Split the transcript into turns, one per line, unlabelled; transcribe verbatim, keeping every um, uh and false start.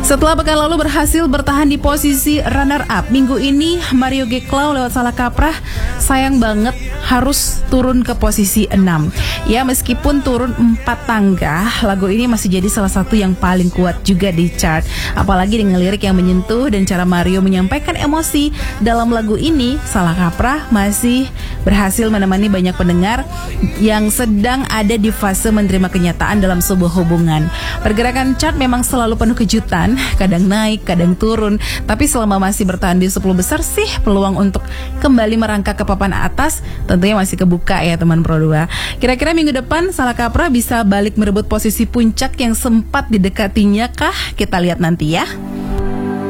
Setelah pekan lalu berhasil bertahan di posisi runner up, minggu ini Mario Geklau lewat salah kaprah sayang banget harus turun ke posisi enam. Ya, meskipun turun empat tangga, lagu ini masih jadi salah satu yang paling kuat juga di chart. Apalagi dengan lirik yang menyentuh dan cara Mario menyampaikan emosi dalam lagu ini, salah kaprah masih berhasil menemani banyak pendengar yang sedang ada di fase menerima kenyataan dalam sebuah hubungan. Pergerakan chart memang selalu penuh kejutan, kadang naik, kadang turun, tapi selama masih bertahan di sepuluh besar sih peluang untuk kembali merangkak ke papan atas tentunya masih kebuka ya teman Pro dua. Kira-kira minggu depan salah kaprah bisa balik merebut posisi puncak yang sempat didekatinya kah? Kita lihat nanti ya.